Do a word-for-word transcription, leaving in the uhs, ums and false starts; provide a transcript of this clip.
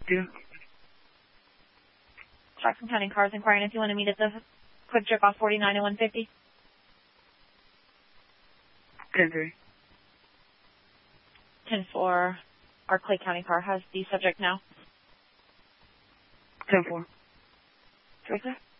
Yeah. Jackson County Cars inquiring if you want to meet at the Quick Trip off forty-nine and one fifty. ten three. ten four. Our Clay County car has the subject now. ten four. Teresa?